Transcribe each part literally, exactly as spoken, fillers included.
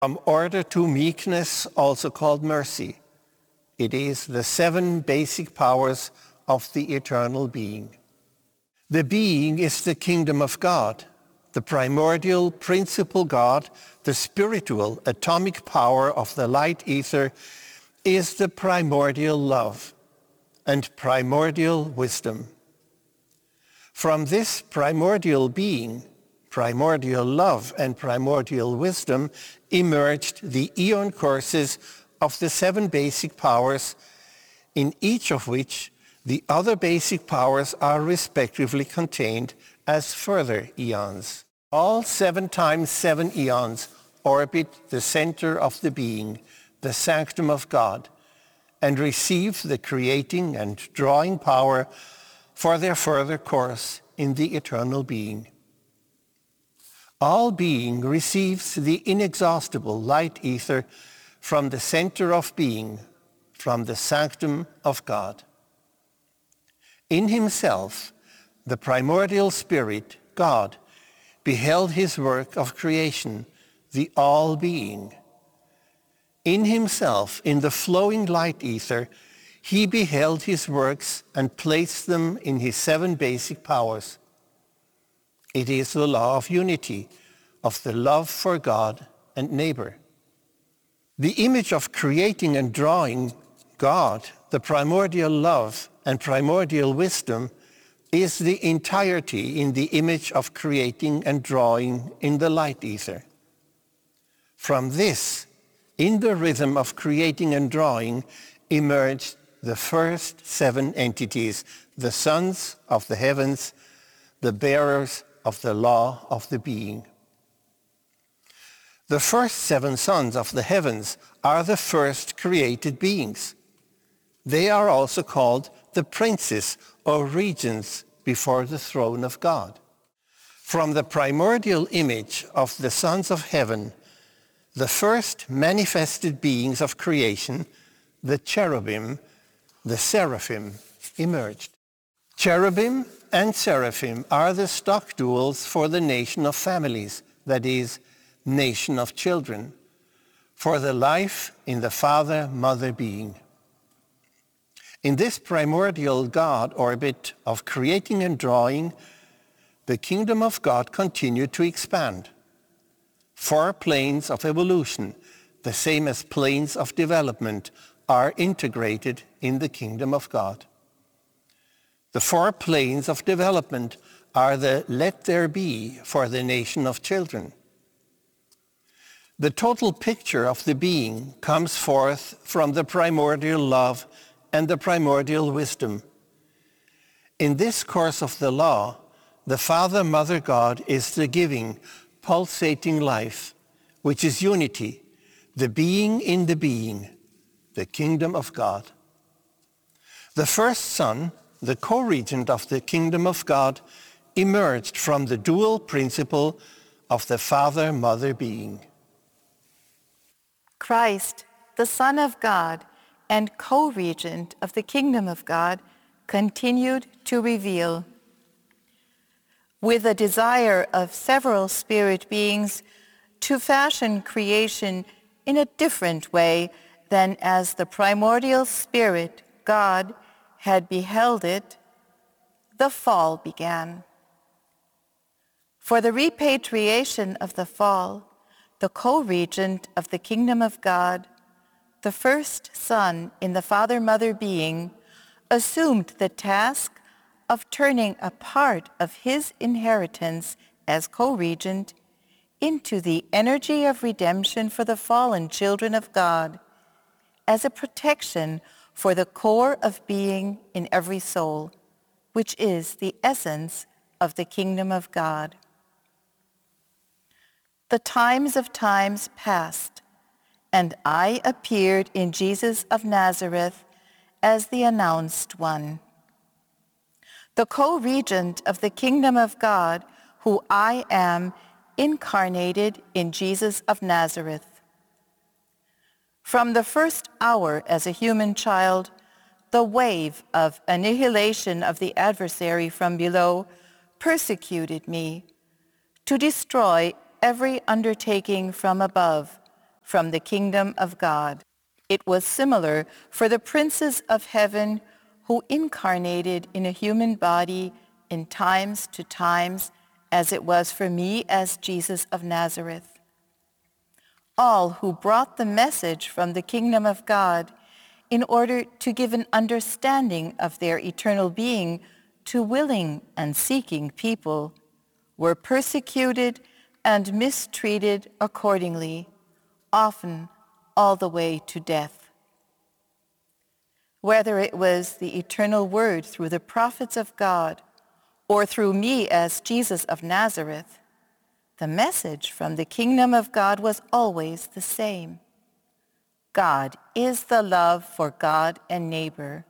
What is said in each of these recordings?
From order to meekness, also called mercy. It is the seven basic powers of the eternal being. The being is the kingdom of God, the primordial principal God, the spiritual atomic power of the light ether is the primordial love and primordial wisdom. From this primordial being, primordial love and primordial wisdom emerged the eon courses of the seven basic powers, in each of which the other basic powers are respectively contained as further eons. All seven times seven eons orbit the center of the being, the sanctum of God, and receive the creating and drawing power for their further course in the eternal being. All being receives the inexhaustible light ether from the center of being, from the sanctum of God. In himself, the primordial spirit, God, beheld his work of creation, the all-being. In himself, in the flowing light ether, he beheld his works and placed them in his seven basic powers. It is the law of unity, of the love for God and neighbor. The image of creating and drawing God, the primordial love and primordial wisdom, is the entirety in the image of creating and drawing in the light ether. From this, in the rhythm of creating and drawing, emerged the first seven entities, the sons of the heavens, the bearers of the law of the being. The first seven sons of the heavens are the first created beings. They are also called the princes or regents before the throne of God. From the primordial image of the sons of heaven, the first manifested beings of creation, the cherubim, the seraphim, emerged. Cherubim and seraphim are the stock duals for the nation of families, that is, nation of children, for the life in the father-mother being. In this primordial God orbit of creating and drawing, the kingdom of God continued to expand. Four planes of evolution, the same as planes of development, are integrated in the kingdom of God. The four planes of development are the let there be for the nation of children. The total picture of the being comes forth from the primordial love and the primordial wisdom. In this course of the law, the Father-Mother God is the giving, pulsating life, which is unity, the being in the being, the kingdom of God. The first son, the co-regent of the kingdom of God, emerged from the dual principle of the Father-Mother being. Christ, the Son of God and co-regent of the kingdom of God, continued to reveal. With a desire of several spirit beings to fashion creation in a different way than as the primordial spirit, God, had beheld it, the fall began. For the repatriation of the fall, the co-regent of the kingdom of God, the first son in the Father-Mother being, assumed the task of turning a part of his inheritance as co-regent into the energy of redemption for the fallen children of God, as a protection for the core of being in every soul, which is the essence of the kingdom of God. The times of times passed, and I appeared in Jesus of Nazareth as the announced one, the co-regent of the kingdom of God, who I am, incarnated in Jesus of Nazareth. From the first hour as a human child, the wave of annihilation of the adversary from below persecuted me to destroy every undertaking from above, from the kingdom of God. It was similar for the princes of heaven who incarnated in a human body in times to times, as it was for me as Jesus of Nazareth. All who brought the message from the kingdom of God in order to give an understanding of their eternal being to willing and seeking people were persecuted and mistreated accordingly, often all the way to death. Whether it was the eternal word through the prophets of God or through me as Jesus of Nazareth, the message from the kingdom of God was always the same. God is the love for God and neighbor.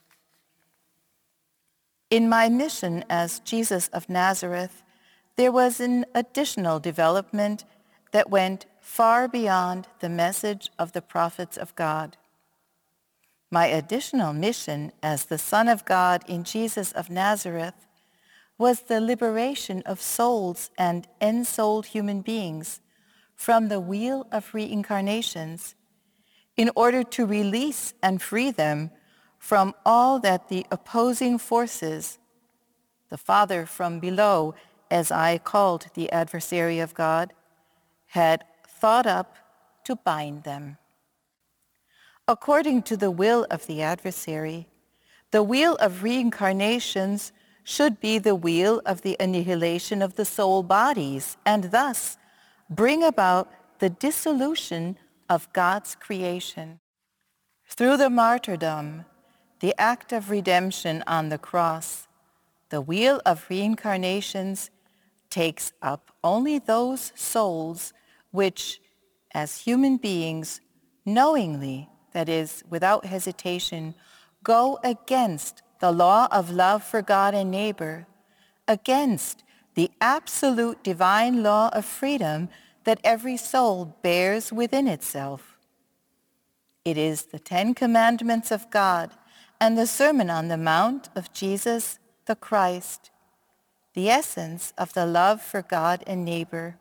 In my mission as Jesus of Nazareth, there was an additional development that went far beyond the message of the prophets of God. My additional mission as the Son of God in Jesus of Nazareth was the liberation of souls and ensouled human beings from the wheel of reincarnations in order to release and free them from all that the opposing forces, the Father from below, as I called the adversary of God, had thought up to bind them. According to the will of the adversary, the wheel of reincarnations should be the wheel of the annihilation of the soul bodies, and thus bring about the dissolution of God's creation. Through the martyrdom, the act of redemption on the cross, the wheel of reincarnations takes up only those souls which, as human beings, knowingly, that is, without hesitation, go against the law of love for God and neighbor, against the absolute divine law of freedom that every soul bears within itself. It is the Ten Commandments of God and the Sermon on the Mount of Jesus the Christ, the essence of the love for God and neighbor.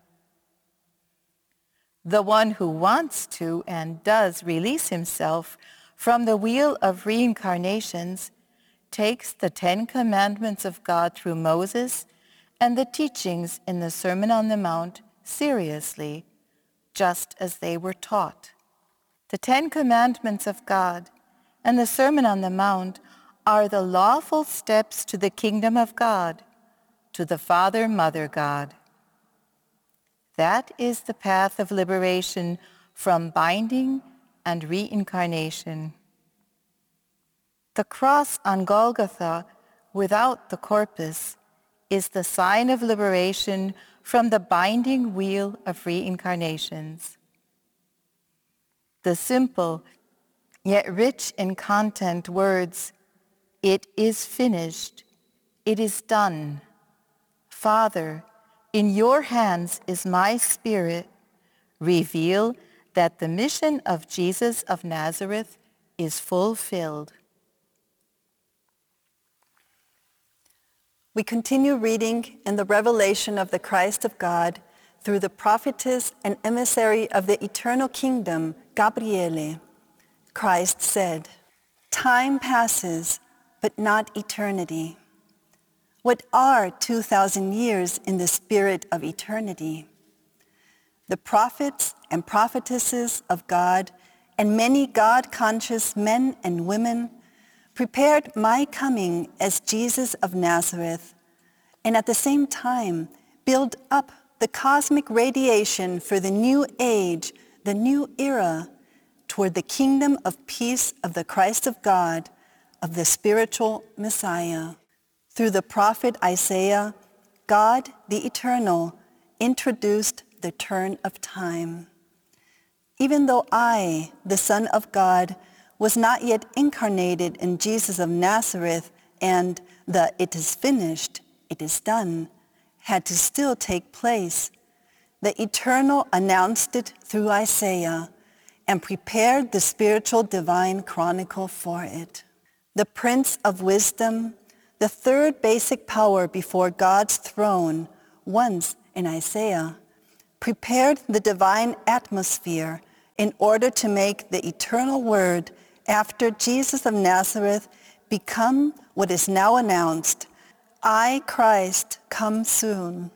The one who wants to and does release himself from the wheel of reincarnations takes the Ten Commandments of God through Moses and the teachings in the Sermon on the Mount seriously, just as they were taught. The Ten Commandments of God and the Sermon on the Mount are the lawful steps to the kingdom of God, to the Father, Mother God. That is the path of liberation from binding and reincarnation. The cross on Golgotha without the corpus is the sign of liberation from the binding wheel of reincarnations. The simple, yet rich in content words, "It is finished, it is done. Father, in your hands is my spirit," reveal that the mission of Jesus of Nazareth is fulfilled. We continue reading in the revelation of the Christ of God through the prophetess and emissary of the eternal kingdom, Gabriele. Christ said, "Time passes, but not eternity. What are two thousand years in the spirit of eternity? The prophets and prophetesses of God and many God-conscious men and women prepared my coming as Jesus of Nazareth, and at the same time build up the cosmic radiation for the new age, the new era, toward the kingdom of peace of the Christ of God, of the spiritual Messiah. Through the prophet Isaiah, God the Eternal introduced the turn of time. Even though I, the Son of God, was not yet incarnated in Jesus of Nazareth, and the "it is finished, it is done" had to still take place, the Eternal announced it through Isaiah and prepared the spiritual divine chronicle for it. The Prince of Wisdom, the third basic power before God's throne, once in Isaiah, prepared the divine atmosphere in order to make the eternal Word after Jesus of Nazareth become what is now announced, I, Christ, come soon.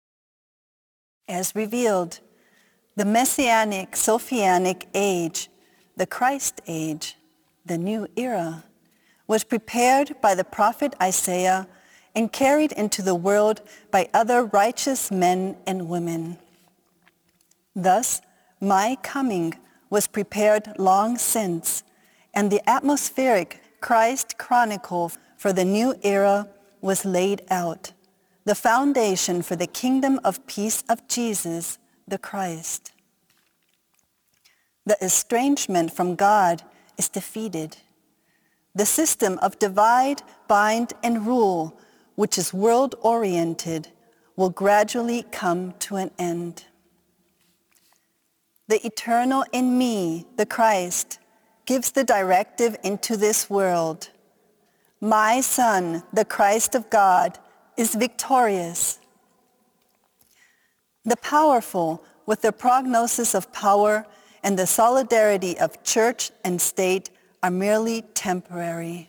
As revealed, the Messianic Sophianic age, the Christ age, the new era, was prepared by the prophet Isaiah and carried into the world by other righteous men and women. Thus, my coming was prepared long since, and the atmospheric Christ chronicle for the new era was laid out, the foundation for the kingdom of peace of Jesus, the Christ. The estrangement from God is defeated. The system of divide, bind, and rule, which is world-oriented, will gradually come to an end. The eternal in me, the Christ, gives the directive into this world. My Son, the Christ of God, is victorious. The powerful, with the prognosis of power and the solidarity of church and state, are merely temporary.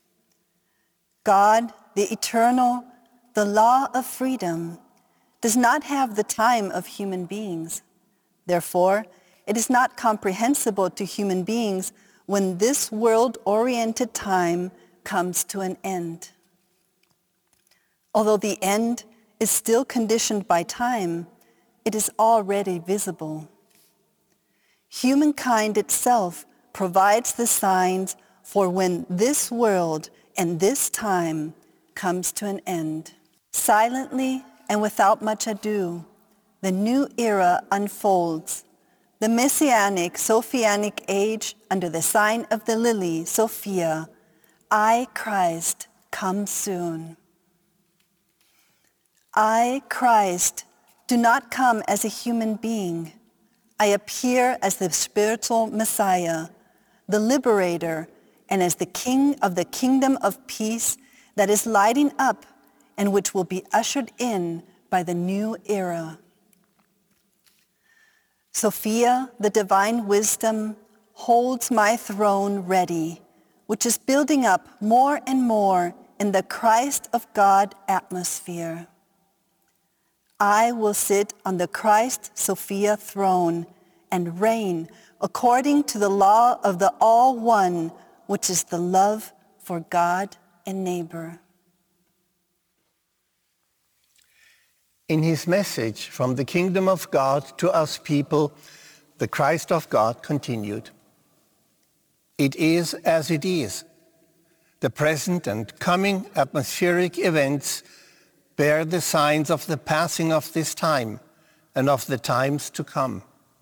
God, the eternal, the law of freedom, does not have the time of human beings. Therefore, it is not comprehensible to human beings when this world-oriented time comes to an end. Although the end is still conditioned by time, it is already visible. Humankind itself provides the signs for when this world and this time comes to an end. Silently and without much ado, the new era unfolds. The Messianic Sophianic age under the sign of the lily, Sophia, I, Christ, come soon. I, Christ, do not come as a human being. I appear as the spiritual Messiah, the liberator, and as the king of the kingdom of peace that is lighting up and which will be ushered in by the new era. Sophia, the divine wisdom, holds my throne ready, which is building up more and more in the Christ of God atmosphere. I will sit on the Christ Sophia throne and reign according to the law of the All-One, which is the love for God and neighbor. In his message from the kingdom of God to us people, the Christ of God continued, "It is as it is. The present and coming atmospheric events bear the signs of the passing of this time and of the times to come.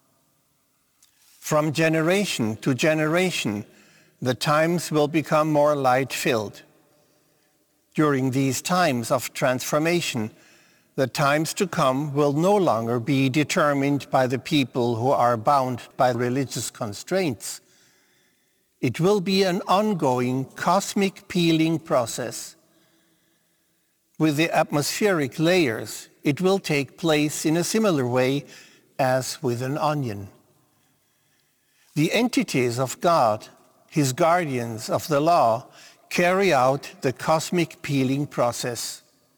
From generation to generation, the times will become more light-filled. During these times of transformation, the times to come will no longer be determined by the people who are bound by religious constraints. It will be an ongoing cosmic peeling process. With the atmospheric layers, it will take place in a similar way as with an onion. The entities of God, his guardians of the law, carry out the cosmic peeling process.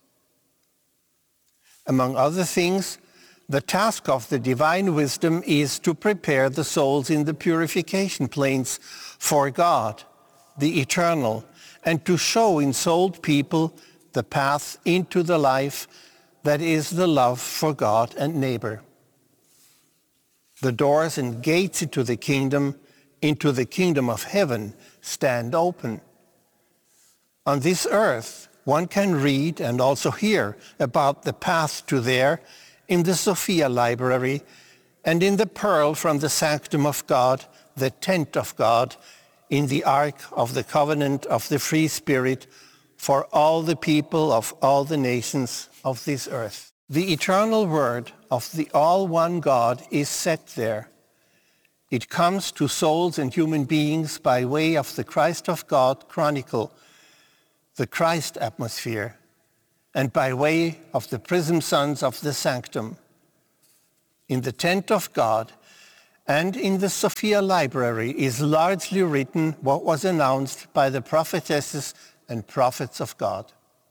Among other things, the task of the divine wisdom is to prepare the souls in the purification planes for God, the eternal, and to show in souled people the path into the life that is the love for God and neighbor. The doors and gates into the kingdom, into the kingdom of heaven, stand open. On this earth, one can read and also hear about the path to there in the Sophia Library and in the pearl from the sanctum of God, the tent of God, in the ark of the covenant of the free spirit for all the people of all the nations of this earth. The eternal word of the all-one God is set there. It comes to souls and human beings by way of the Christ of God chronicle, the Christ atmosphere, and by way of the prism sons of the sanctum. In the tent of God, And in the Sophia Library is largely written what was announced by the prophetesses and prophets of God.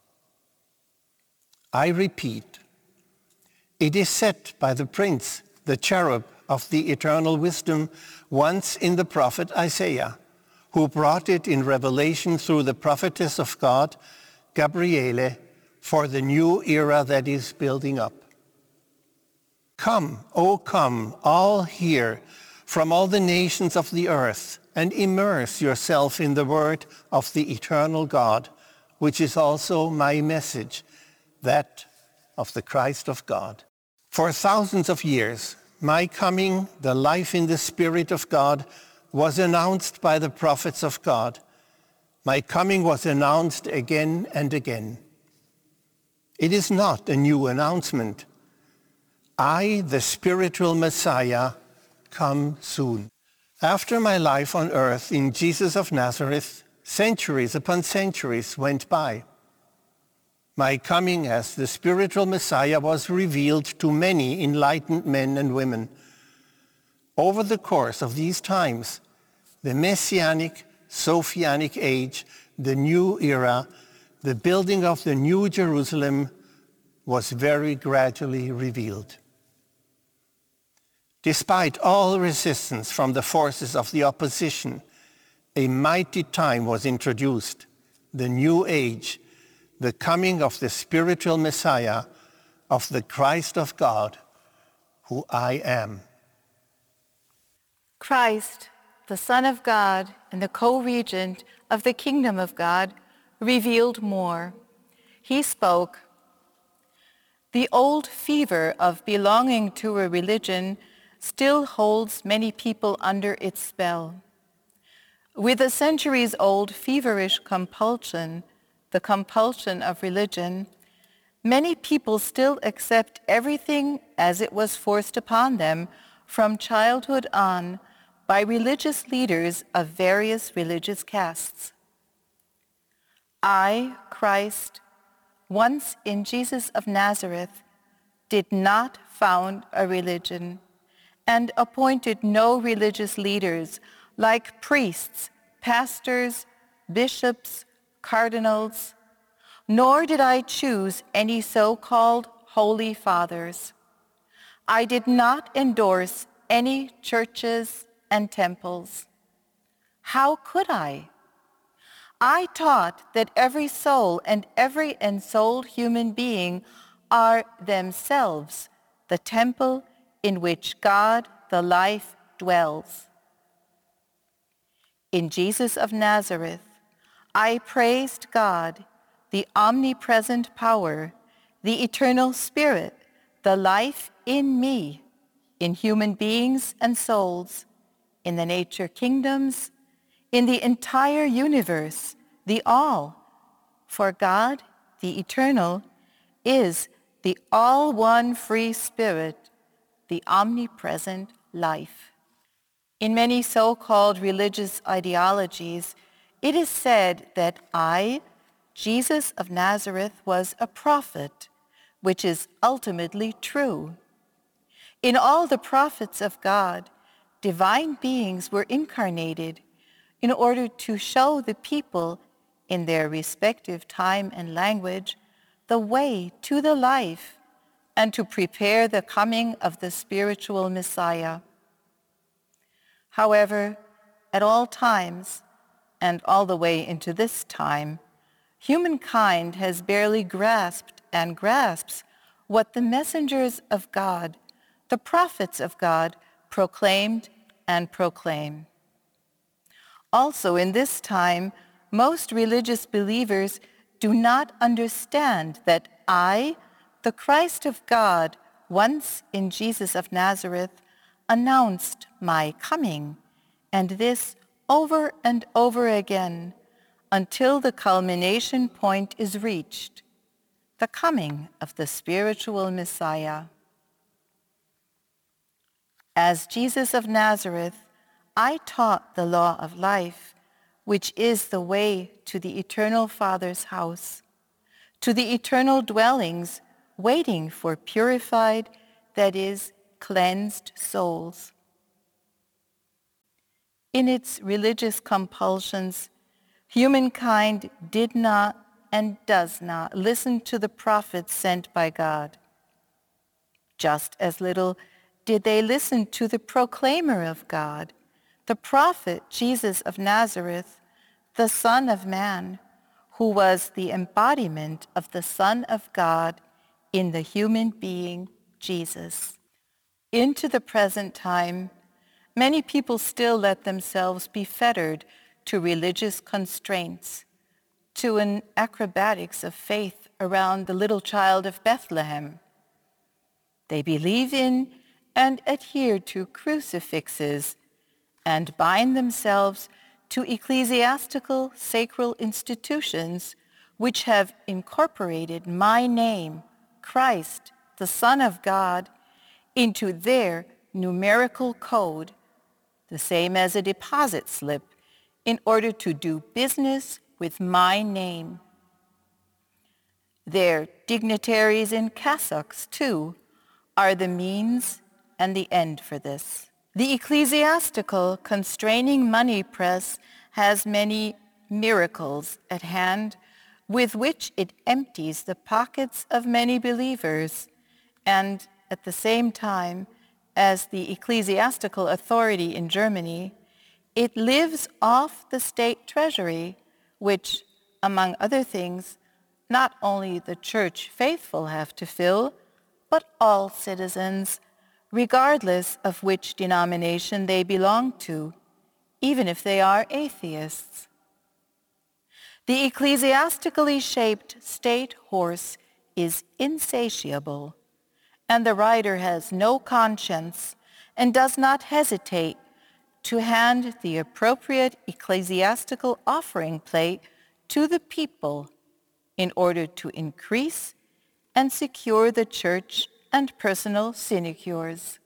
I repeat, it is said by the prince, the cherub of the eternal wisdom, once in the prophet Isaiah, who brought it in revelation through the prophetess of God, Gabriele, for the new era that is building up. Come, O come, all here, from all the nations of the earth, and immerse yourself in the word of the eternal God, which is also my message, that of the Christ of God. For thousands of years, my coming, the life in the Spirit of God, was announced by the prophets of God. My coming was announced again and again. It is not a new announcement. I, the spiritual Messiah, come soon. After my life on earth in Jesus of Nazareth, centuries upon centuries went by. My coming as the spiritual Messiah was revealed to many enlightened men and women. Over the course of these times, the Messianic, Sophianic age, the new era, the building of the New Jerusalem was very gradually revealed. Despite all resistance from the forces of the opposition, a mighty time was introduced, the new age, the coming of the spiritual Messiah, of the Christ of God, who I am. Christ, the Son of God and the co-regent of the kingdom of God, revealed more. He spoke, "The old fever of belonging to a religion still holds many people under its spell. With a centuries-old feverish compulsion, the compulsion of religion, many people still accept everything as it was forced upon them from childhood on by religious leaders of various religious castes. I, Christ, once in Jesus of Nazareth, did not found a religion and appointed no religious leaders like priests, pastors, bishops, cardinals, nor did I choose any so-called holy fathers. I did not endorse any churches and temples. How could I? I taught that every soul and every ensouled human being are themselves the temple in which God, the life, dwells. In Jesus of Nazareth, I praised God, the omnipresent power, the eternal Spirit, the life in me, in human beings and souls, in the nature kingdoms, in the entire universe, the all. For God, the eternal, is the all-one free Spirit, the omnipresent life. In many so-called religious ideologies, it is said that I, Jesus of Nazareth, was a prophet, which is ultimately true. In all the prophets of God, divine beings were incarnated in order to show the people in their respective time and language the way to the life and to prepare the coming of the spiritual Messiah. However, at all times, and all the way into this time, humankind has barely grasped and grasps what the messengers of God, the prophets of God, proclaimed and proclaim. Also in this time, most religious believers do not understand that I, the Christ of God, once in Jesus of Nazareth, announced my coming, and this over and over again until the culmination point is reached, the coming of the spiritual Messiah. As Jesus of Nazareth, I taught the law of life, which is the way to the eternal Father's house, to the eternal dwellings waiting for purified, that is, cleansed souls. in its religious compulsions, humankind did not and does not listen to the prophets sent by God. Just as little did they listen to the proclaimer of God, the prophet Jesus of Nazareth, the Son of Man, who was the embodiment of the Son of God in the human being Jesus. Into the present time, many people still let themselves be fettered to religious constraints, to an acrobatics of faith around the little child of Bethlehem. They believe in and adhere to crucifixes and bind themselves to ecclesiastical sacral institutions which have incorporated my name, Christ, the Son of God, into their numerical code, the same as a deposit slip, in order to do business with my name. Their dignitaries in cassocks, too, are the means and the end for this. The ecclesiastical constraining money press has many miracles at hand with which it empties the pockets of many believers, and at the same time, as the ecclesiastical authority in Germany, it lives off the state treasury, which, among other things, not only the church faithful have to fill, but all citizens, regardless of which denomination they belong to, even if they are atheists. The ecclesiastically shaped state horse is insatiable, and the rider has no conscience and does not hesitate to hand the appropriate ecclesiastical offering plate to the people in order to increase and secure the church and personal sinecures.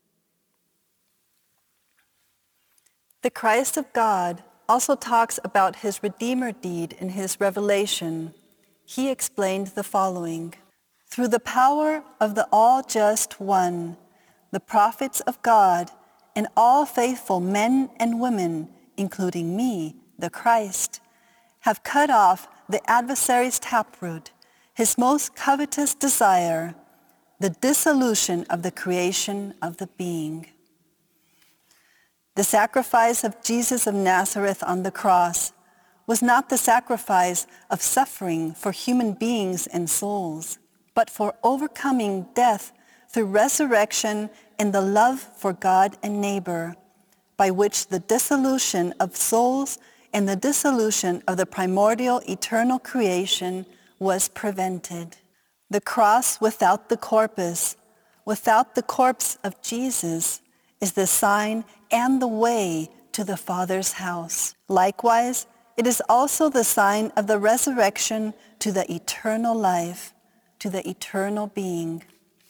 The Christ of God also talks about his Redeemer deed in his Revelation. He explained the following: through the power of the all-just One, the prophets of God and all faithful men and women, including me, the Christ, have cut off the adversary's taproot, his most covetous desire, the dissolution of the creation of the being. The sacrifice of Jesus of Nazareth on the cross was not the sacrifice of suffering for human beings and souls, but for overcoming death through resurrection and the love for God and neighbor, by which the dissolution of souls and the dissolution of the primordial eternal creation was prevented. The cross without the corpus, without the corpse of Jesus, is the sign and the way to the Father's house. Likewise, it is also the sign of the resurrection to the eternal life, to the eternal being.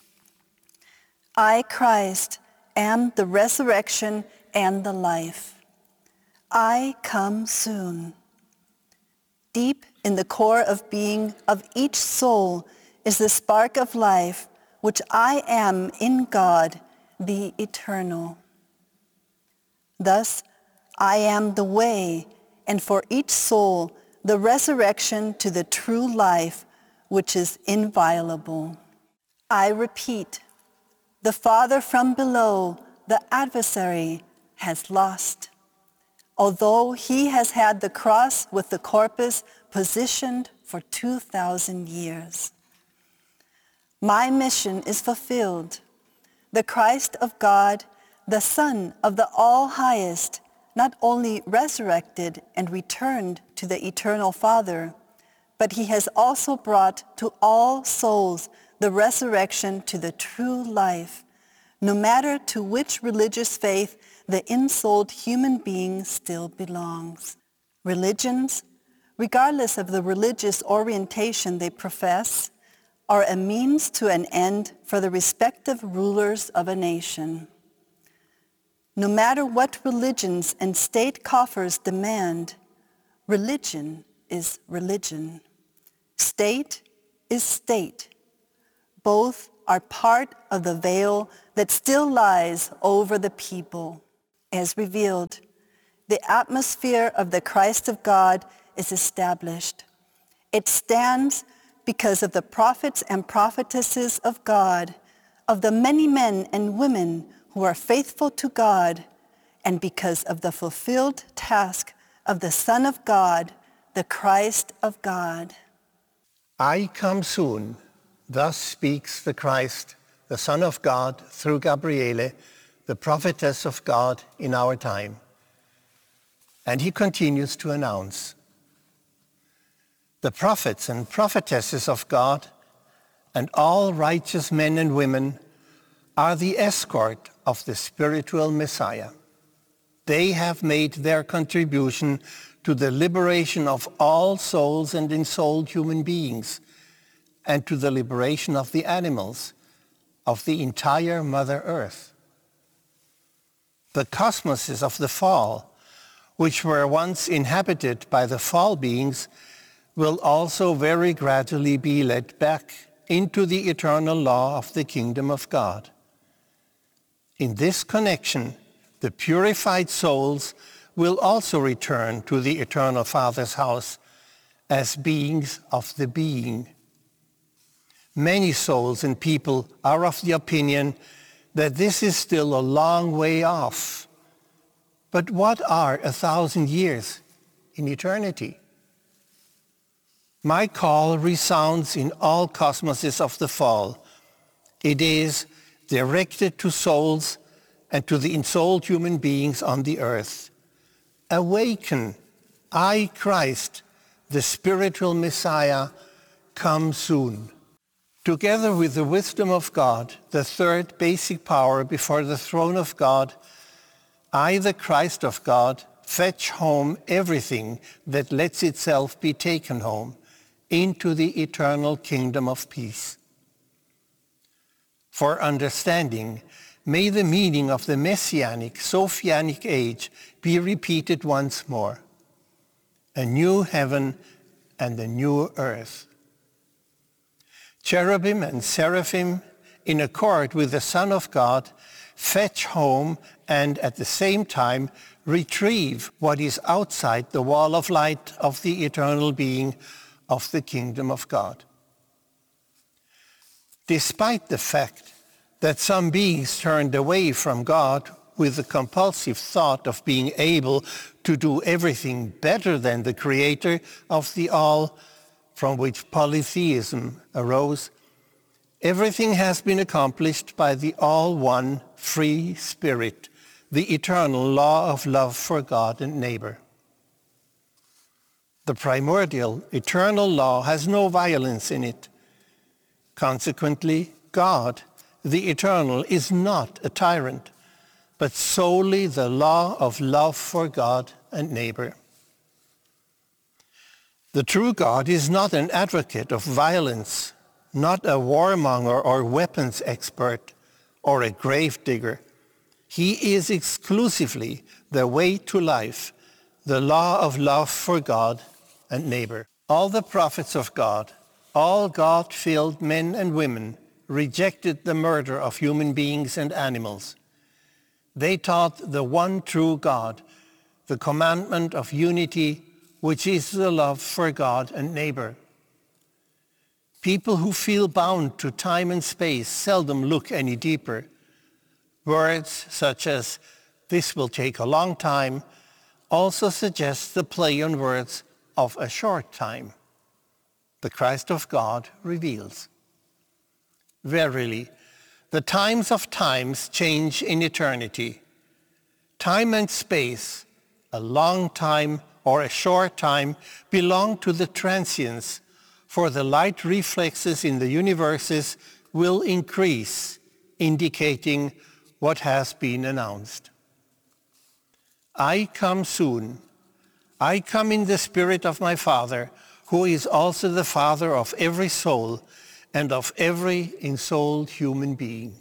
I, Christ, am the resurrection and the life. I come soon. Deep in the core of being of each soul is the spark of life, which I am in God, the eternal. Thus, I am the way, and for each soul, the resurrection to the true life, which is inviolable. I repeat, the Father from below, the adversary, has lost, although he has had the cross with the corpus positioned for two thousand years. My mission is fulfilled. The Christ of God, the Son of the All-Highest, not only resurrected and returned to the eternal Father, but he has also brought to all souls the resurrection to the true life, no matter to which religious faith the ensouled human being still belongs. Religions, regardless of the religious orientation they profess, are a means to an end for the respective rulers of a nation. No matter what religions and state coffers demand, religion is religion. State is state. Both are part of the veil that still lies over the people. As revealed, the atmosphere of the Christ of God is established. It stands because of the prophets and prophetesses of God, of the many men and women who are faithful to God, and because of the fulfilled task of the Son of God, the Christ of God. I come soon, thus speaks the Christ, the Son of God, through Gabriele, the prophetess of God in our time. And he continues to announce, the prophets and prophetesses of God and all righteous men and women are the escort of the spiritual Messiah. They have made their contribution to the liberation of all souls and ensouled human beings, and to the liberation of the animals, of the entire Mother Earth. The cosmoses of the fall, which were once inhabited by the fall beings, will also very gradually be led back into the eternal law of the kingdom of God. In this connection, the purified souls will also return to the eternal Father's house as beings of the being. Many souls and people are of the opinion that this is still a long way off. But what are a thousand years in eternity? My call resounds in all cosmoses of the fall. It is directed to souls and to the ensouled human beings on the earth. Awaken, I, Christ, the spiritual Messiah, come soon. Together with the wisdom of God, the third basic power before the throne of God, I, the Christ of God, fetch home everything that lets itself be taken home into the eternal kingdom of peace. For understanding, may the meaning of the Messianic, Sophianic age be repeated once more. A new heaven and a new earth. Cherubim and seraphim, in accord with the Son of God, fetch home and at the same time retrieve what is outside the wall of light of the eternal being of the kingdom of God. Despite the fact that some beings turned away from God with the compulsive thought of being able to do everything better than the Creator of the all, from which polytheism arose, everything has been accomplished by the all-one free Spirit, the eternal law of love for God and neighbor. The primordial, eternal law has no violence in it. Consequently, God, the eternal, is not a tyrant, but solely the law of love for God and neighbor. The true God is not an advocate of violence, not a warmonger or weapons expert or a grave digger. He is exclusively the way to life, the law of love for God and neighbor. All the prophets of God, all God-filled men and women, rejected the murder of human beings and animals. They taught the one true God, the commandment of unity, which is the love for God and neighbor. People who feel bound to time and space seldom look any deeper. Words such as, "This will take a long time," also suggest the play on words of a short time. The Christ of God reveals. Verily, the times of times change in eternity. Time and space, a long time or a short time, belong to the transience, for the light reflexes in the universes will increase, indicating what has been announced. I come soon. I come in the Spirit of my Father, who is also the Father of every soul and of every ensouled human being.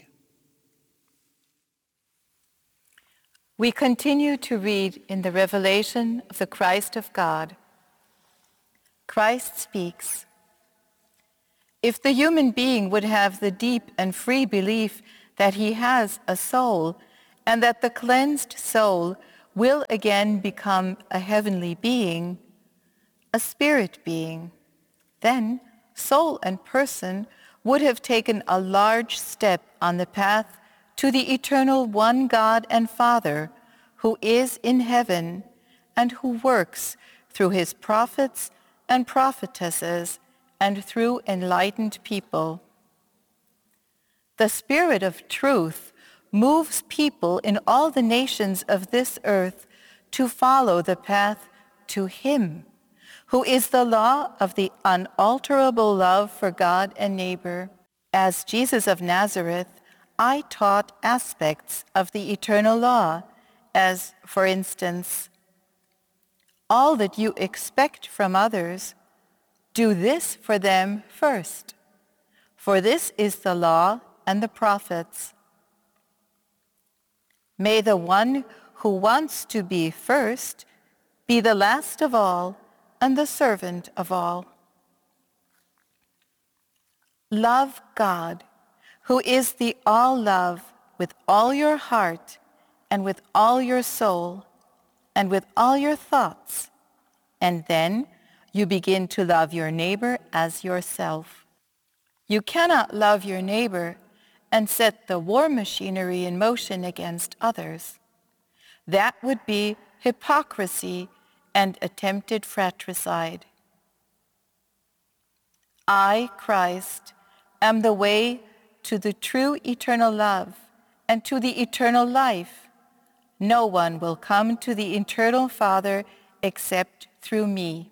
We continue to read in the revelation of the Christ of God. Christ speaks. If the human being would have the deep and free belief that he has a soul, and that the cleansed soul will again become a heavenly being, a spirit being, then soul and person would have taken a large step on the path to the eternal one God and Father, who is in heaven and who works through his prophets and prophetesses and through enlightened people. The Spirit of truth moves people in all the nations of this earth to follow the path to him, who is the law of the unalterable love for God and neighbor. As Jesus of Nazareth, I taught aspects of the eternal law, as, for instance, all that you expect from others, do this for them first, for this is the law and the prophets. May the one who wants to be first be the last of all and the servant of all. Love God, who is the all-love, with all your heart and with all your soul and with all your thoughts, and then you begin to love your neighbor as yourself. You cannot love your neighbor and set the war machinery in motion against others. That would be hypocrisy and attempted fratricide. I, Christ, am the way to the true eternal love and to the eternal life. No one will come to the eternal Father except through me.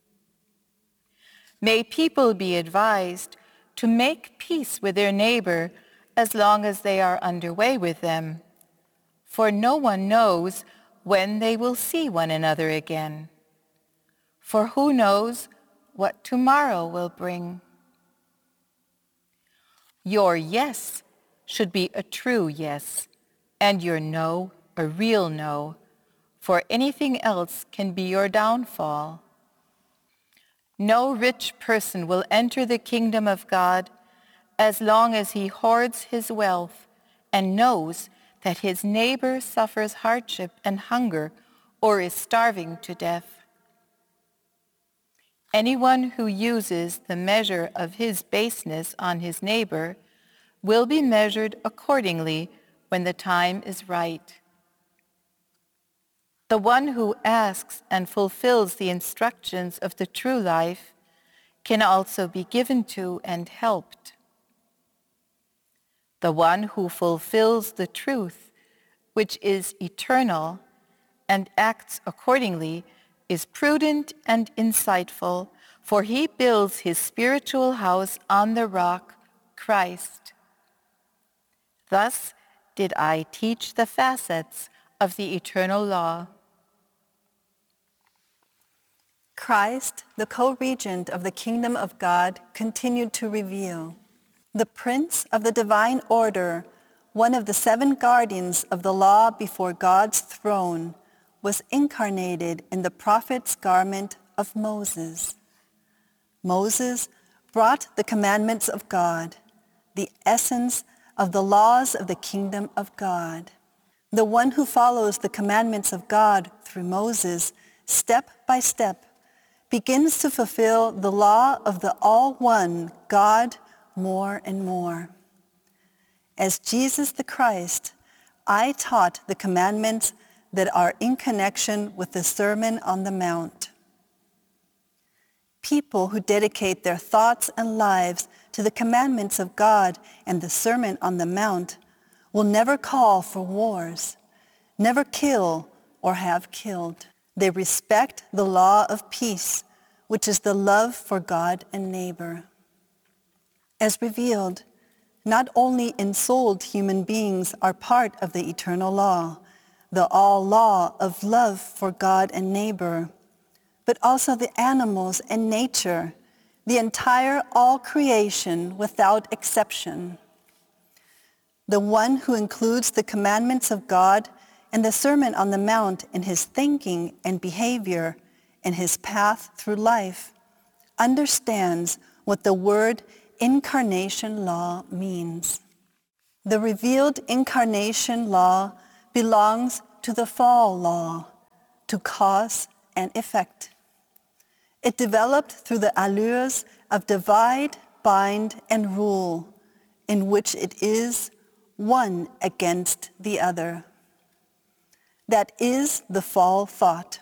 May people be advised to make peace with their neighbor as long as they are underway with them, for no one knows when they will see one another again. For who knows what tomorrow will bring? Your yes should be a true yes, and your no a real no, for anything else can be your downfall. No rich person will enter the kingdom of God as long as he hoards his wealth and knows that his neighbor suffers hardship and hunger or is starving to death. Anyone who uses the measure of his baseness on his neighbor will be measured accordingly when the time is right. The one who asks and fulfills the instructions of the true life can also be given to and helped. The one who fulfills the truth, which is eternal, and acts accordingly, is prudent and insightful, for he builds his spiritual house on the rock, Christ. Thus did I teach the facets of the eternal law. Christ, the co-regent of the kingdom of God, continued to reveal. The Prince of the divine order, one of the seven guardians of the law before God's throne, was incarnated in the prophet's garment of Moses. Moses brought the commandments of God, the essence of the laws of the kingdom of God. The one who follows the commandments of God through Moses, step by step, begins to fulfill the law of the all-one God more and more. As Jesus the Christ, I taught the commandments that are in connection with the Sermon on the Mount. People who dedicate their thoughts and lives to the commandments of God and the Sermon on the Mount will never call for wars, never kill or have killed. They respect the law of peace, which is the love for God and neighbor. As revealed, not only ensouled human beings are part of the eternal law, the all law of love for God and neighbor, but also the animals and nature, the entire all creation without exception. The one who includes the commandments of God and the Sermon on the Mount in his thinking and behavior and his path through life understands what the word incarnation law means. The revealed incarnation law belongs to the fall law, to cause and effect. It developed through the allures of divide, bind, and rule, in which it is one against the other. That is the fall thought.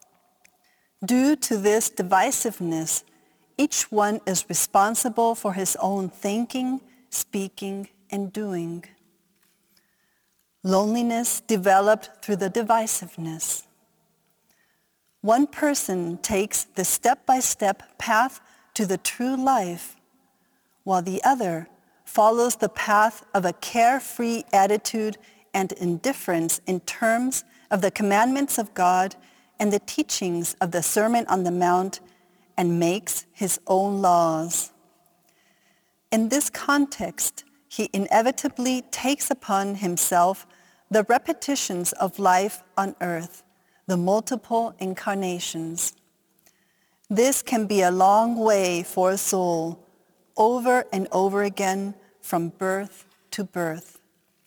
Due to this divisiveness, each one is responsible for his own thinking, speaking, and doing. Loneliness developed through the divisiveness. One person takes the step-by-step path to the true life, while the other follows the path of a carefree attitude and indifference in terms of the commandments of God and the teachings of the Sermon on the Mount, and makes his own laws. In this context, he inevitably takes upon himself the repetitions of life on earth, the multiple incarnations. This can be a long way for a soul, over and over again, from birth to birth.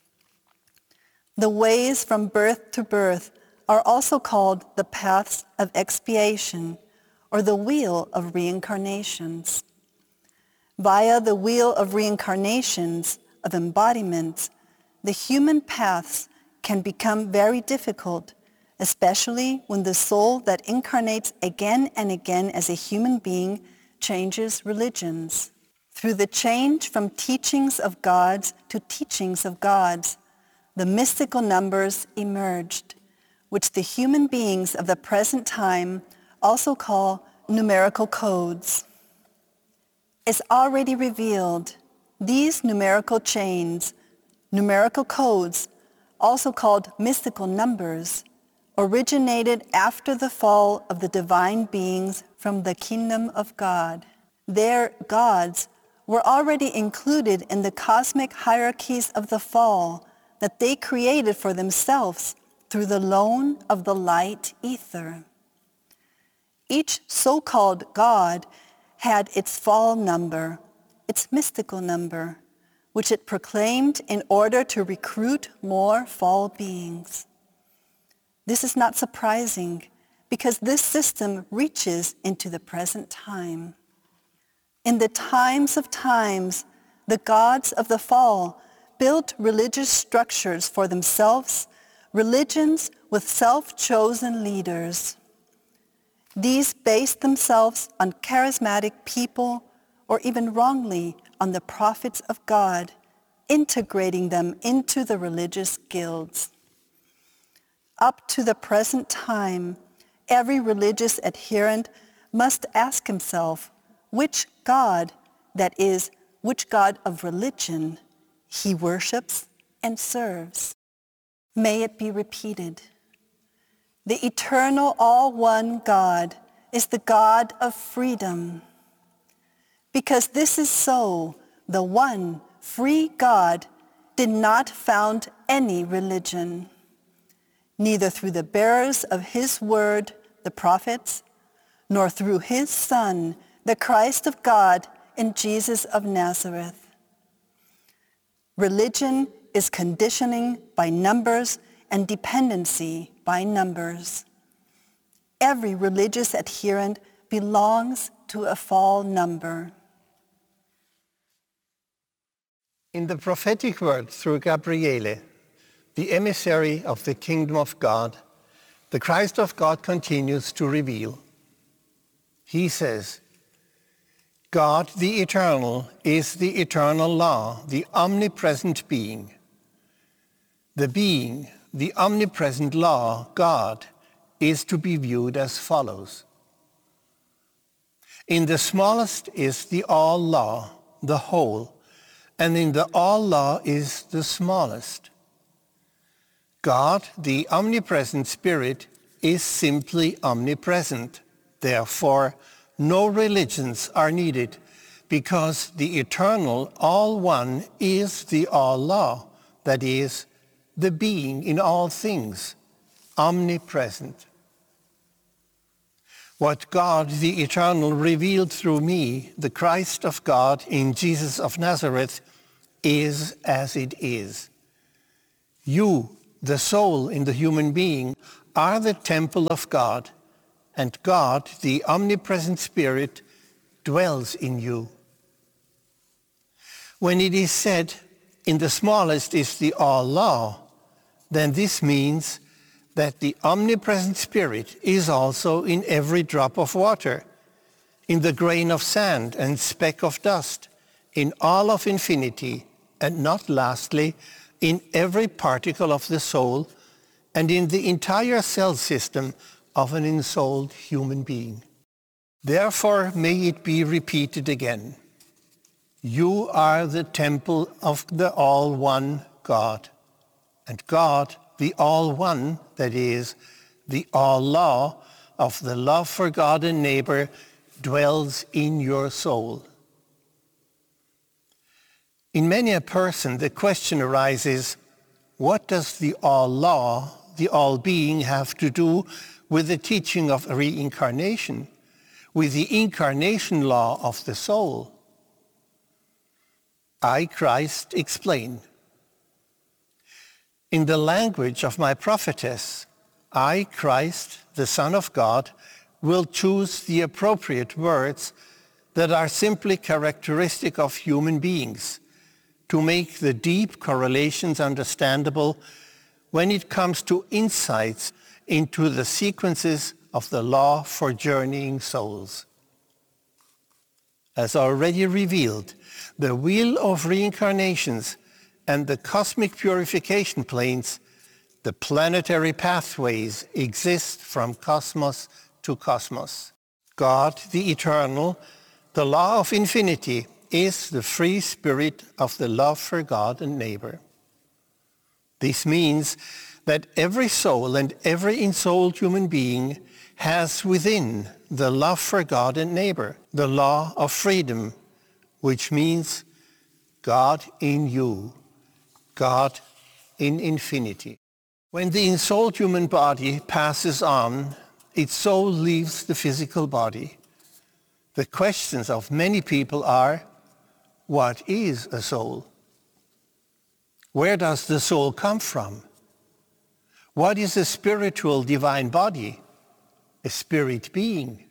The ways from birth to birth are also called the paths of expiation, or the wheel of reincarnations. Via the wheel of reincarnations, of embodiments, the human paths can become very difficult, especially when the soul that incarnates again and again as a human being changes religions. Through the change from teachings of gods to teachings of gods, the mystical numbers emerged, which the human beings of the present time also call numerical codes. As already revealed, these numerical chains, numerical codes, also called mystical numbers, originated after the fall of the divine beings from the kingdom of God. Their gods were already included in the cosmic hierarchies of the fall that they created for themselves through the loan of the light ether. Each so-called God had its fall number, its mystical number, which it proclaimed in order to recruit more fall beings. This is not surprising, because this system reaches into the present time. In the times of times, the gods of the fall built religious structures for themselves, religions with self-chosen leaders. These based themselves on charismatic people, or even wrongly on the prophets of God, integrating them into the religious guilds. Up to the present time, every religious adherent must ask himself which God, that is, which God of religion, he worships and serves. May it be repeated. The eternal all-one God is the God of freedom. Because this is so, the one free God did not found any religion, neither through the bearers of his word, the prophets, nor through his Son, the Christ of God, in Jesus of Nazareth. Religion is conditioning by numbers and dependency by numbers. Every religious adherent belongs to a fall number. In the prophetic word through Gabriele, the emissary of the kingdom of God, the Christ of God continues to reveal. He says, God the eternal is the eternal law, the omnipresent being. The being, the omnipresent law, God, is to be viewed as follows. In the smallest is the all law, the whole, and in the all law is the smallest. God, the omnipresent Spirit, is simply omnipresent. Therefore, no religions are needed, because the eternal all one is the all law, that is, the being in all things, omnipresent. What God the eternal revealed through me, the Christ of God in Jesus of Nazareth, is as it is. You The soul in the human being are the temple of God, and God, the omnipresent Spirit, dwells in you. When it is said, in the smallest is the all-law, then this means that the omnipresent Spirit is also in every drop of water, in the grain of sand and speck of dust, in all of infinity, and not lastly, in every particle of the soul, and in the entire cell system of an ensouled human being. Therefore, may it be repeated again. You are the temple of the All-One God, and God, the All-One, that is, the All-Law of the love for God and neighbor, dwells in your soul. In many a person, the question arises, what does the All-Law, the All-Being, have to do with the teaching of reincarnation, with the incarnation law of the soul? I, Christ, explain. In the language of my prophetess, I, Christ, the Son of God, will choose the appropriate words that are simply characteristic of human beings to make the deep correlations understandable when it comes to insights into the sequences of the law for journeying souls. As already revealed, the wheel of reincarnations and the cosmic purification planes, the planetary pathways, exist from cosmos to cosmos. God, the eternal, the law of infinity, is the free spirit of the love for God and neighbor. This means that every soul and every ensouled human being has within the love for God and neighbor, the law of freedom, which means God in you, God in infinity. When the ensouled human body passes on, its soul leaves the physical body. The questions of many people are, what is a soul? Where does the soul come from? What is a spiritual divine body, a spirit being?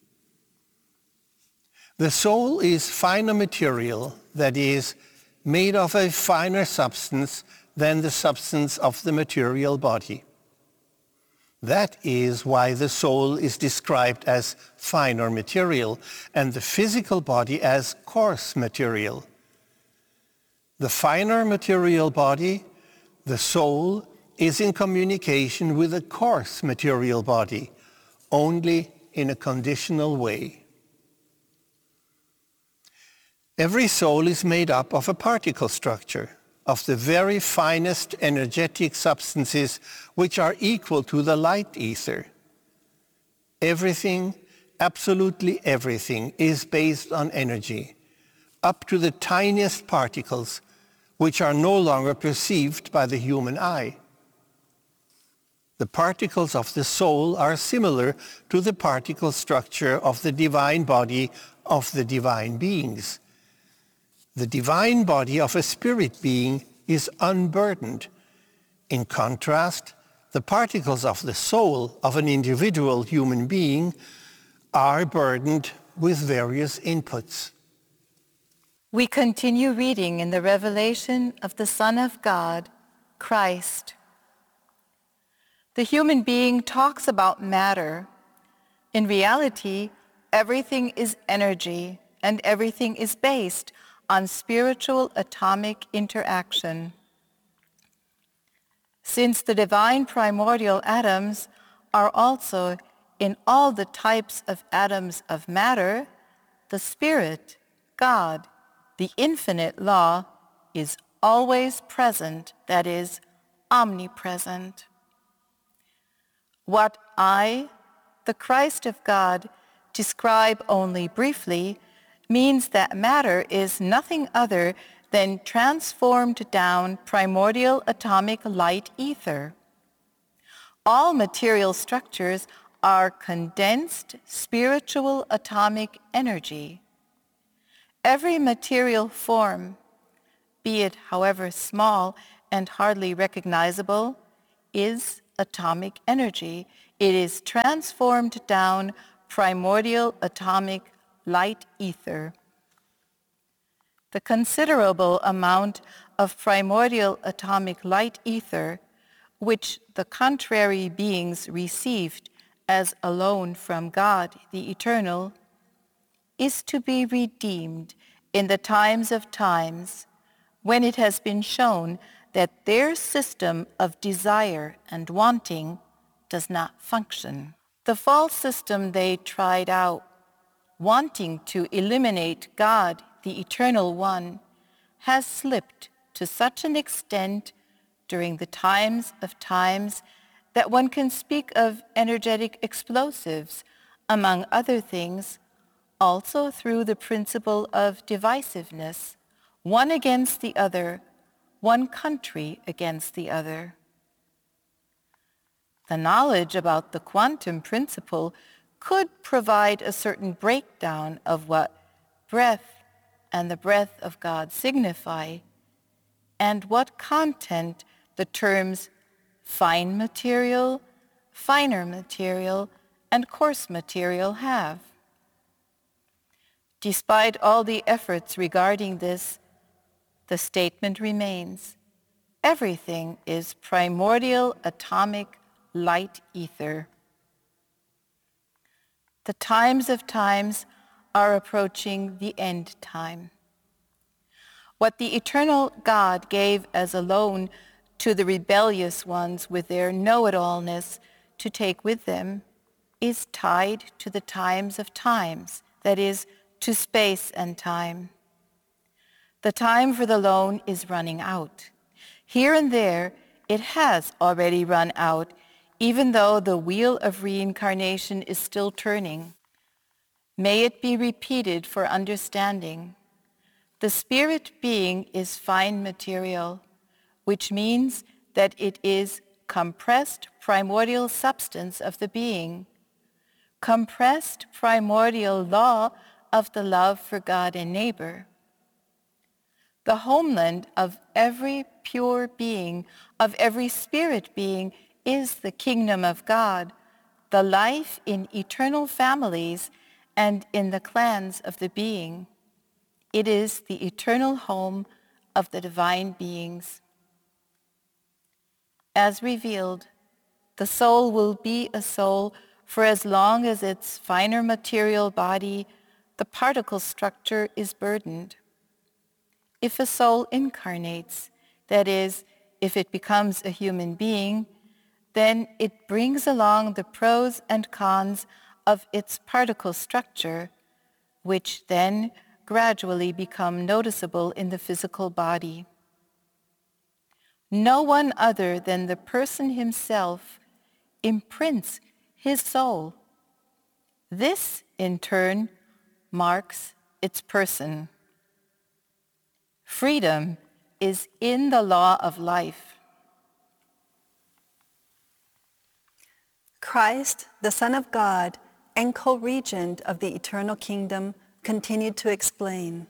The soul is finer material, that is, made of a finer substance than the substance of the material body. That is why the soul is described as finer material and the physical body as coarse material. The finer material body, the soul, is in communication with a coarse material body, only in a conditional way. Every soul is made up of a particle structure, of the very finest energetic substances which are equal to the light ether. Everything, absolutely everything, is based on energy, up to the tiniest particles, which are no longer perceived by the human eye. The particles of the soul are similar to the particle structure of the divine body of the divine beings. The divine body of a spirit being is unburdened. In contrast, the particles of the soul of an individual human being are burdened with various inputs. We continue reading in the revelation of the Son of God, Christ. The human being talks about matter. In reality, everything is energy, and everything is based on spiritual atomic interaction. Since the divine primordial atoms are also in all the types of atoms of matter, the Spirit, God, the infinite law, is always present, that is, omnipresent. What I, the Christ of God, describe only briefly means that matter is nothing other than transformed down primordial atomic light ether. All material structures are condensed spiritual atomic energy. Every material form, be it however small and hardly recognizable, is atomic energy. It is transformed down primordial atomic light ether. The considerable amount of primordial atomic light ether, which the contrary beings received as a loan from God, the Eternal, is to be redeemed in the times of times, when it has been shown that their system of desire and wanting does not function. The false system they tried out, wanting to eliminate God, the Eternal One, has slipped to such an extent during the times of times that one can speak of energetic explosives, among other things, also through the principle of divisiveness, one against the other, one country against the other. The knowledge about the quantum principle could provide a certain breakdown of what breath and the breath of God signify, and what content the terms fine material, finer material, and coarse material have. Despite all the efforts regarding this, the statement remains: everything is primordial atomic light ether. The times of times are approaching the end time. What the eternal God gave as a loan to the rebellious ones with their know-it-allness to take with them is tied to the times of times, that is, to space and time. The time for the loan is running out. Here and there, it has already run out, even though the wheel of reincarnation is still turning. May it be repeated for understanding. The spirit being is fine material, which means that it is compressed primordial substance of the being, compressed primordial law of the love for God and neighbor. The homeland of every pure being, of every spirit being, is the kingdom of God, the life in eternal families and in the clans of the being. It is the eternal home of the divine beings. As revealed, the soul will be a soul for as long as its finer material body, the particle structure, is burdened. If a soul incarnates, that is, if it becomes a human being, then it brings along the pros and cons of its particle structure, which then gradually become noticeable in the physical body. No one other than the person himself imprints his soul. This, in turn, marks its person. Freedom is in the law of life. Christ, the Son of God and co-regent of the eternal kingdom, continued to explain.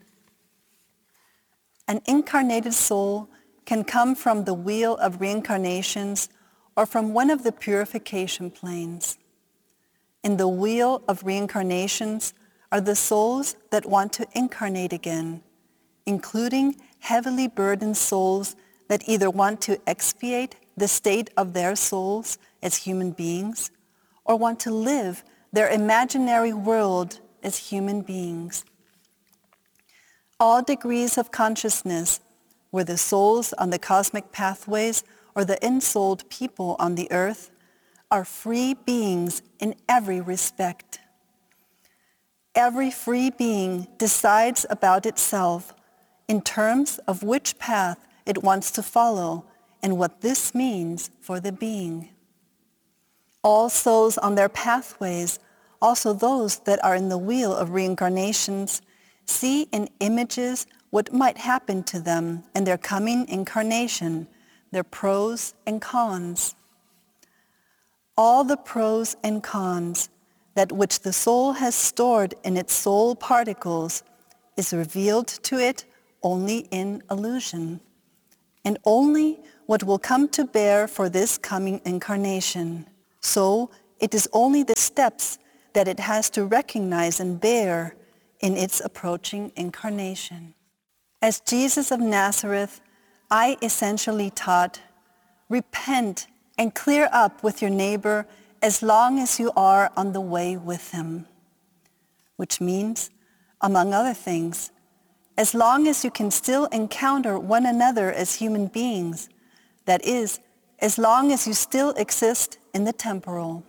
An incarnated soul can come from the wheel of reincarnations or from one of the purification planes. In the wheel of reincarnations are the souls that want to incarnate again, including heavily burdened souls that either want to expiate the state of their souls as human beings or want to live their imaginary world as human beings. All degrees of consciousness, whether the souls on the cosmic pathways or the ensouled people on the earth, are free beings in every respect. Every free being decides about itself in terms of which path it wants to follow and what this means for the being. All souls on their pathways, also those that are in the wheel of reincarnations, see in images what might happen to them in their coming incarnation, their pros and cons. All the pros and cons, that which the soul has stored in its soul particles, is revealed to it only in illusion. and only what will come to bear for this coming incarnation. So it is only the steps that it has to recognize and bear in its approaching incarnation. As Jesus of Nazareth, I essentially taught, repent and clear up with your neighbor as long as you are on the way with him. Which means, among other things, as long as you can still encounter one another as human beings, that is, as long as you still exist in the temporal.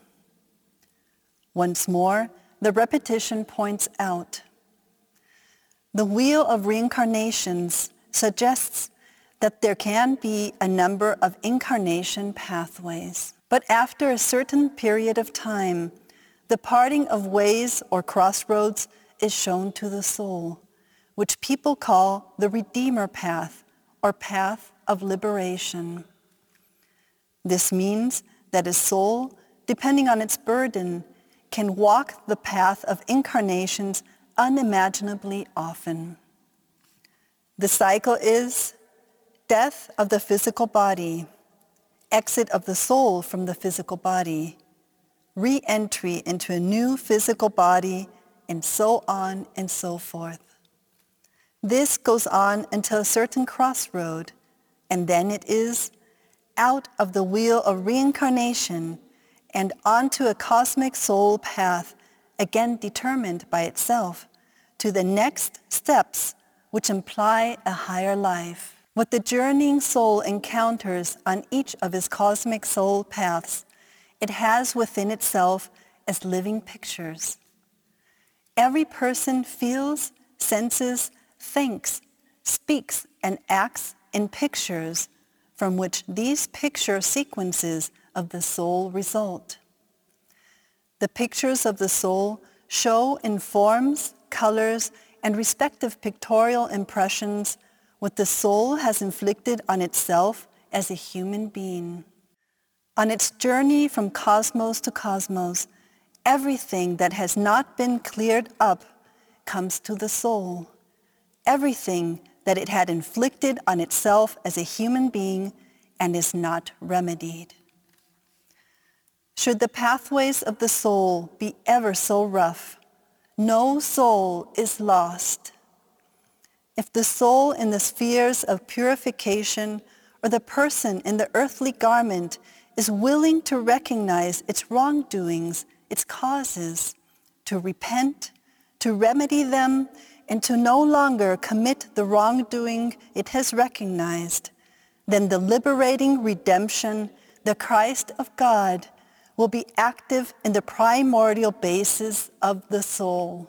Once more, the repetition points out. The wheel of reincarnations suggests that there can be a number of incarnation pathways. But after a certain period of time, the parting of ways or crossroads is shown to the soul, which people call the Redeemer path or path of liberation. This means that a soul, depending on its burden, can walk the path of incarnations unimaginably often. The cycle is death of the physical body, exit of the soul from the physical body, re-entry into a new physical body, and so on and so forth. This goes on until a certain crossroad, and then it is out of the wheel of reincarnation and onto a cosmic soul path, again determined by itself, to the next steps which imply a higher life. What the journeying soul encounters on each of his cosmic soul paths, it has within itself as living pictures. Every person feels, senses, thinks, speaks, and acts in pictures from which these picture sequences of the soul result. The pictures of the soul show in forms, colors, and respective pictorial impressions what the soul has inflicted on itself as a human being. On its journey from cosmos to cosmos, everything that has not been cleared up comes to the soul. Everything that it had inflicted on itself as a human being and is not remedied. Should the pathways of the soul be ever so rough, no soul is lost. If the soul in the spheres of purification or the person in the earthly garment is willing to recognize its wrongdoings, its causes, to repent, to remedy them, and to no longer commit the wrongdoing it has recognized, then the liberating redemption, the Christ of God, will be active in the primordial basis of the soul.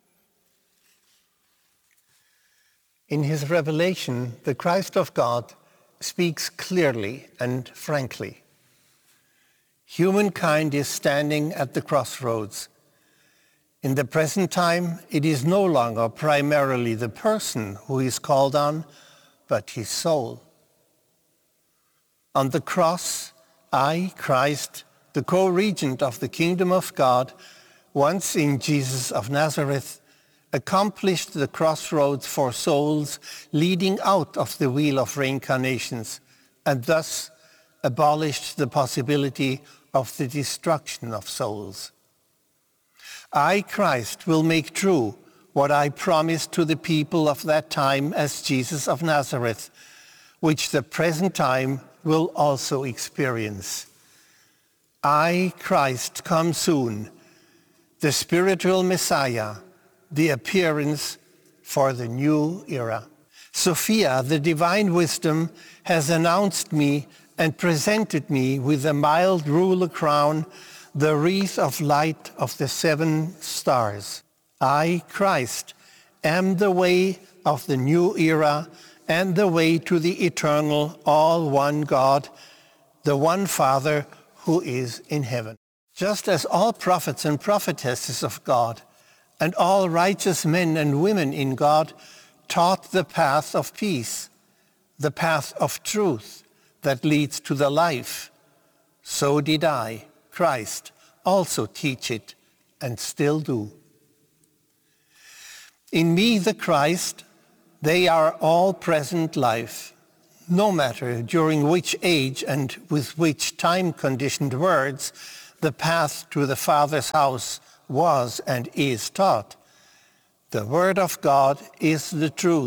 In his revelation, the Christ of God speaks clearly and frankly. Humankind is standing at the crossroads. In the present time, it is no longer primarily the person who is called on, but his soul. On the cross, I, Christ, the co-regent of the kingdom of God, once in Jesus of Nazareth, accomplished the crossroads for souls leading out of the wheel of reincarnations, and thus abolished the possibility of the destruction of souls. I, Christ, will make true what I promised to the people of that time as Jesus of Nazareth, which the present time will also experience. I, Christ, come soon, the spiritual Messiah, the appearance for the new era. Sophia, the divine wisdom, has announced me and presented me with a mild ruler crown, the wreath of light of the seven stars. I, Christ, am the way of the new era and the way to the eternal, all one God, the one Father who is in heaven. Just as all prophets and prophetesses of God and all righteous men and women in God taught the path of peace, the path of truth that leads to the life, so did I, Christ, also teach it and still do. In me, the Christ, they are all present life, No matter during which age and with which time-conditioned words the path to the Father's house was and is taught, the Word of God is the truth.